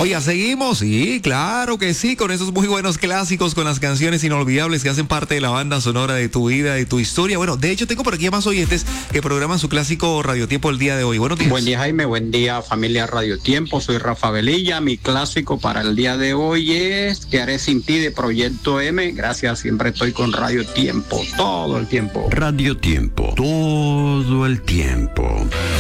Oiga, seguimos, sí, claro que sí, con esos muy buenos clásicos, con las canciones inolvidables que hacen parte de la banda sonora de tu vida, de tu historia. Bueno, de hecho tengo por aquí a más oyentes que programan su clásico Radiotiempo el día de hoy. Buenos días. Buen día, Jaime, buen día, familia Radiotiempo. Soy Rafa Velilla. Mi clásico para el día de hoy es ¿Qué haré sin ti? De Proyecto M. Gracias, siempre estoy con Radiotiempo, todo el tiempo. Radiotiempo, todo el tiempo.